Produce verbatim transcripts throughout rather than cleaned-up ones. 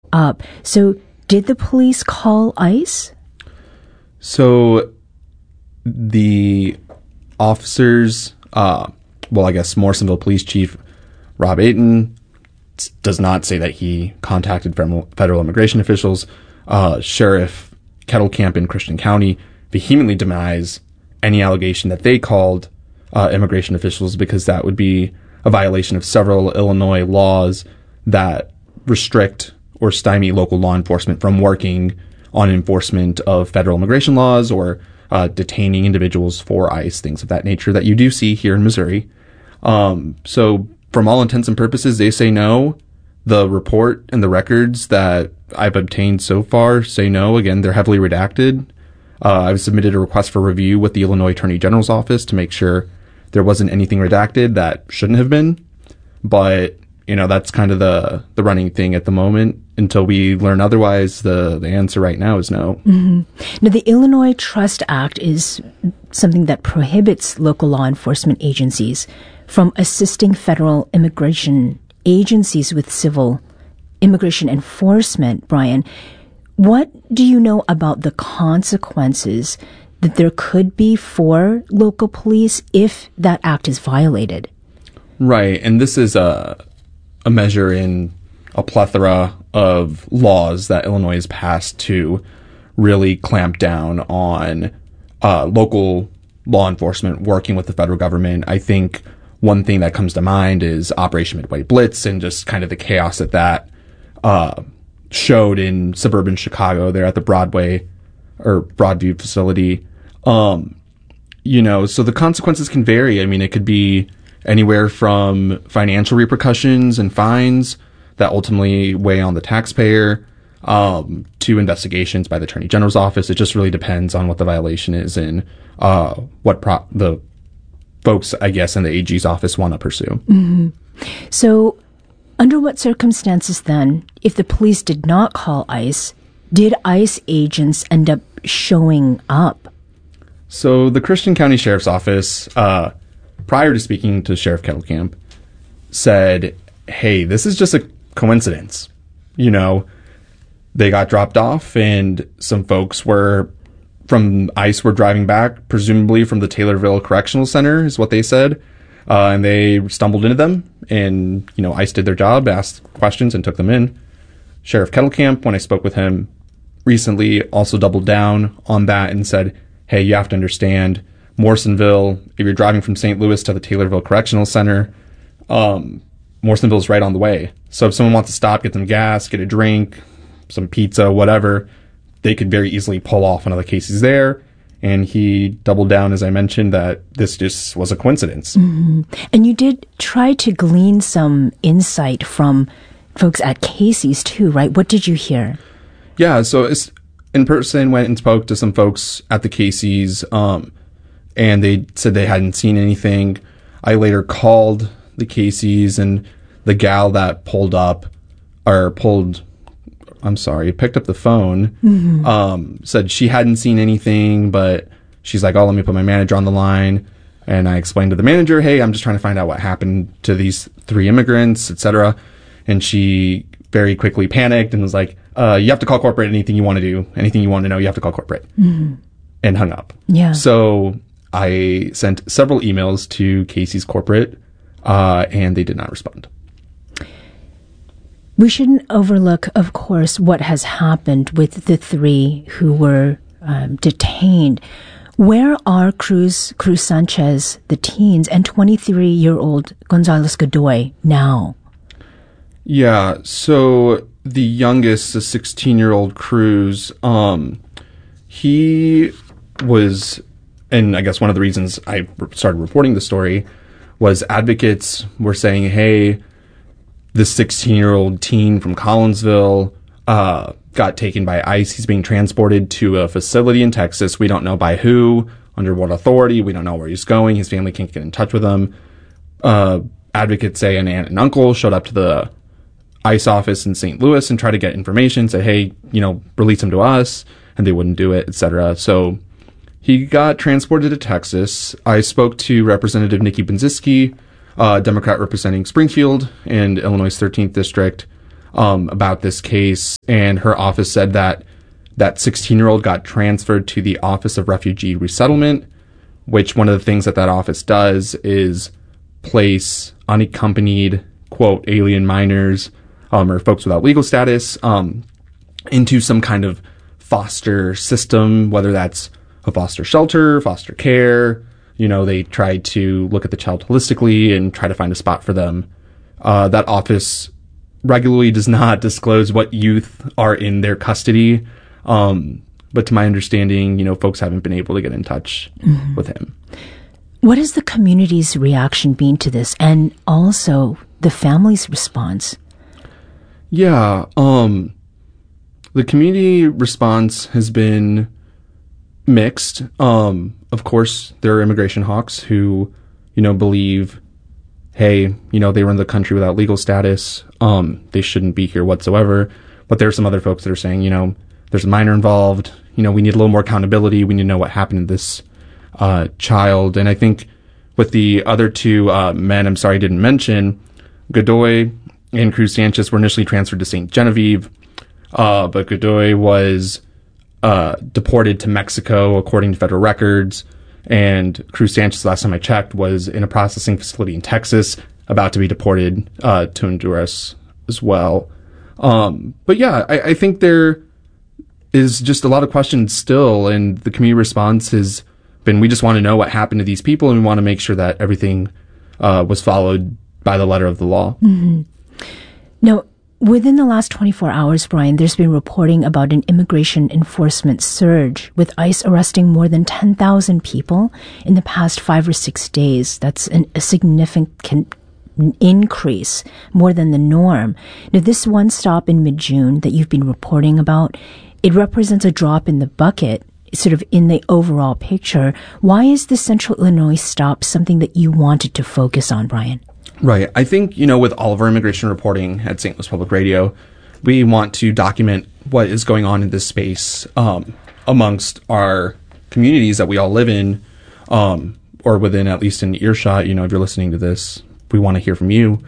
up. So did the police call ICE? So the officers, uh, well, I guess Morrisonville Police Chief Rob Ayton does not say that he contacted federal immigration officials. Uh, Sheriff Kettlecamp in Christian County vehemently denies any allegation that they called uh, immigration officials, because that would be a violation of several Illinois laws that restrict or stymie local law enforcement from working on enforcement of federal immigration laws or uh, detaining individuals for ICE, things of that nature that you do see here in Missouri. Um, so from all intents and purposes, they say no. The report and the records that I've obtained so far say no. Again, they're heavily redacted. Uh, I've submitted a request for review with the Illinois Attorney General's office to make sure there wasn't anything redacted that shouldn't have been. But, you know, that's kind of the, the running thing at the moment. Until we learn otherwise, the, the answer right now is no. Mm-hmm. Now, the Illinois Trust Act is something that prohibits local law enforcement agencies from assisting federal immigration agencies with civil immigration enforcement. Brian, what do you know about the consequences that there could be for local police if that act is violated? Right, and this is a, a measure in a plethora of laws that Illinois has passed to really clamp down on uh, local law enforcement working with the federal government. I think one thing that comes to mind is Operation Midway Blitz and just kind of the chaos that that uh, showed in suburban Chicago there at the Broadway or Broadview facility. Um, you know, so the consequences can vary. I mean, it could be anywhere from financial repercussions and fines that ultimately weigh on the taxpayer, um, to investigations by the Attorney General's office. It just really depends on what the violation is and uh, what pro- the folks, I guess, in the A G's office want to pursue. Mm-hmm. So under what circumstances then, if the police did not call ICE, did ICE agents end up showing up? So the Christian County Sheriff's Office, uh, prior to speaking to Sheriff Kettlecamp, said, hey, this is just a coincidence. You know, they got dropped off and some folks were from ICE were driving back, presumably from the Taylorville Correctional Center is what they said. Uh, and they stumbled into them and, you know, ICE did their job, asked questions and took them in. Sheriff Kettlecamp, when I spoke with him recently, also doubled down on that and said, hey, you have to understand Morrisonville, if you're driving from Saint Louis to the Taylorville Correctional Center, um, Morrisonville is right on the way. So if someone wants to stop, get some gas, get a drink, some pizza, whatever, they could very easily pull off one of the cases there. And he doubled down, as I mentioned, that this just was a coincidence. Mm-hmm. And you did try to glean some insight from folks at Casey's too, right? What did you hear? Yeah, so it's in person, went and spoke to some folks at the Casey's, um, and they said they hadn't seen anything. I later called the Casey's, and the gal that pulled up, or pulled, I'm sorry, picked up the phone, mm-hmm. um, said she hadn't seen anything, but she's like, oh, let me put my manager on the line. And I explained to the manager, hey, I'm just trying to find out what happened to these three immigrants, et cetera. And she very quickly panicked and was like, uh, you have to call corporate. Anything you want to do, anything you want to know, you have to call corporate. Mm-hmm. And hung up. Yeah. So I sent several emails to Casey's corporate, uh, and they did not respond. We shouldn't overlook, of course, what has happened with the three who were um, detained. Where are Cruz, Cruz Sanchez, the teens, and twenty-three-year-old Gonzalez Godoy now? Yeah, so the youngest, the sixteen-year-old Cruz, um, he was, and I guess one of the reasons I started reporting the story was advocates were saying, hey, this sixteen-year-old teen from Collinsville uh, got taken by ICE. He's being transported to a facility in Texas. We don't know by who, under what authority. We don't know where he's going. His family can't get in touch with him. Uh, advocates say an aunt and uncle showed up to the ICE office in Saint Louis and tried to get information, say, hey, you know, release him to us, and they wouldn't do it, et cetera. So he got transported to Texas. I spoke to Representative Nikki Benziski, uh, Democrat representing Springfield and Illinois' thirteenth District. um, about this case, and her office said that that sixteen-year-old got transferred to the Office of Refugee Resettlement, which one of the things that that office does is place unaccompanied, quote, alien minors, um, or folks without legal status, um, into some kind of foster system, whether that's a foster shelter, foster care. You know, they try to look at the child holistically and try to find a spot for them. Uh, that office regularly does not disclose what youth are in their custody. Um, but to my understanding, you know, folks haven't been able to get in touch mm-hmm. with him. What has the community's reaction been to this, and also the family's response? Yeah, um, the community response has been mixed. Um, of course, there are immigration hawks who, you know, believe, hey, you know, they were in the country without legal status. Um, they shouldn't be here whatsoever. But there are some other folks that are saying, you know, there's a minor involved. You know, we need a little more accountability. We need to know what happened to this uh, child. And I think with the other two uh, men, I'm sorry I didn't mention, Godoy and Cruz Sanchez were initially transferred to Saint Genevieve. Uh, but Godoy was uh, deported to Mexico, according to federal records. And Cruz Sanchez, last time I checked, was in a processing facility in Texas, about to be deported uh, to Honduras as well. Um, but yeah, I, I think there is just a lot of questions still, and the community response has been, we just want to know what happened to these people, and we want to make sure that everything uh, was followed by the letter of the law. Mm-hmm. Now, within the last twenty-four hours, Brian, there's been reporting about an immigration enforcement surge, with ICE arresting more than ten thousand people in the past five or six days. That's an, a significant increase, more than the norm. Now, this one stop in mid-June that you've been reporting about, it represents a drop in the bucket, sort of in the overall picture. Why is the Central Illinois stop something that you wanted to focus on, Brian? Right. I think, you know, with all of our immigration reporting at Saint Louis Public Radio, we want to document what is going on in this space um, amongst our communities that we all live in, um, or within at least an earshot. You know, if you're listening to this, we want to hear from you.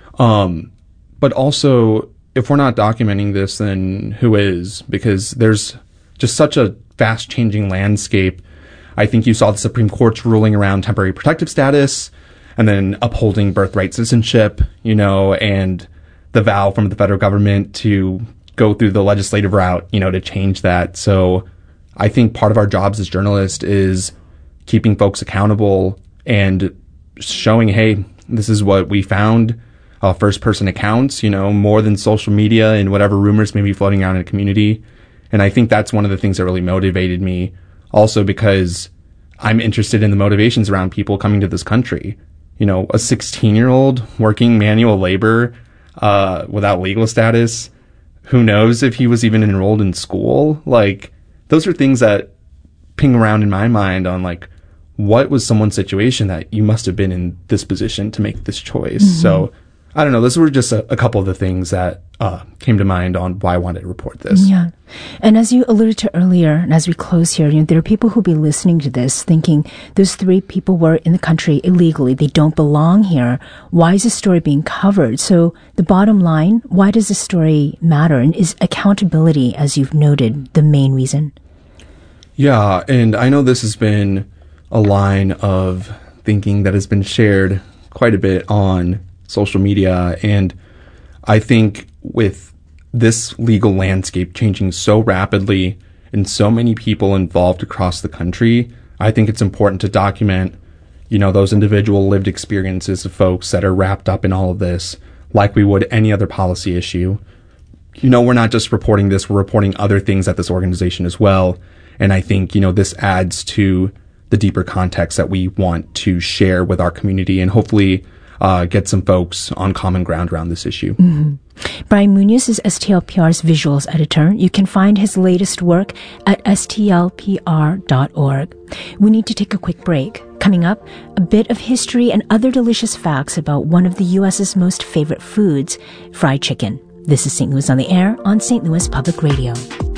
Um, but also, if we're not documenting this, then who is? Because there's just such a fast-changing landscape. I think you saw the Supreme Court's ruling around temporary protective status, and then upholding birthright citizenship, you know, and the vow from the federal government to go through the legislative route, you know, to change that. So I think part of our jobs as journalists is keeping folks accountable and showing, hey, this is what we found. Uh, first-person accounts, you know, more than social media and whatever rumors may be floating around in the community. And I think that's one of the things that really motivated me, also because I'm interested in the motivations around people coming to this country. You know, a sixteen-year-old working manual labor uh, without legal status, who knows if he was even enrolled in school? Like, those are things that ping around in my mind on, like, what was someone's situation that you must have been in this position to make this choice? Mm-hmm. So, I don't know. Those were just a, a couple of the things that uh, came to mind on why I wanted to report this. Yeah. And as you alluded to earlier, and as we close here, you know, there are people who'll be listening to this thinking those three people were in the country illegally. They don't belong here. Why is this story being covered? So the bottom line, why does this story matter? And is accountability, as you've noted, the main reason? Yeah. And I know this has been a line of thinking that has been shared quite a bit on social media. And I think with this legal landscape changing so rapidly and so many people involved across the country, I think it's important to document, you know, those individual lived experiences of folks that are wrapped up in all of this, like we would any other policy issue. You know, we're not just reporting this, we're reporting other things at this organization as well. And I think, you know, this adds to the deeper context that we want to share with our community and hopefully Uh, get some folks on common ground around this issue. Mm-hmm. Brian Munoz is S T L P R's visuals editor. You can find his latest work at S T L P R dot org. We need to take a quick break. Coming up, a bit of history and other delicious facts about one of the U S's most favorite foods, fried chicken. This is Saint Louis on the Air on Saint Louis Public Radio.